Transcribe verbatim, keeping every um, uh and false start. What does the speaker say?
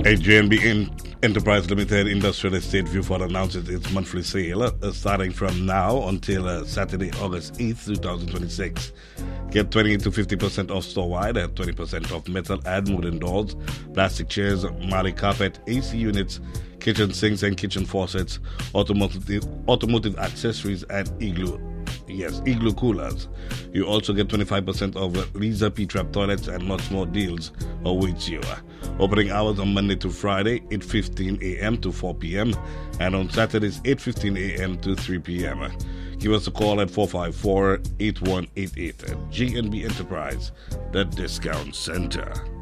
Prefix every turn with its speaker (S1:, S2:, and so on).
S1: A J N B in Enterprise Limited Industrial Estate Viewfort announces its monthly sale uh, starting from now until uh, Saturday, August eighth, twenty twenty-six. Get twenty to fifty percent off store-wide and twenty percent off metal and wooden doors, plastic chairs, Mali carpet, A C units, kitchen sinks and kitchen faucets, automotive, automotive accessories, and igloo. Yes, igloo coolers. You also get twenty-five percent off Lisa P-Trap toilets and lots more deals awaits you. Opening hours on Monday to Friday, eight fifteen a.m. to four p.m. and on Saturdays, eight fifteen a.m. to three p.m. Give us a call at four five four, eight one eight eight. G N B Enterprise, the Discount Center.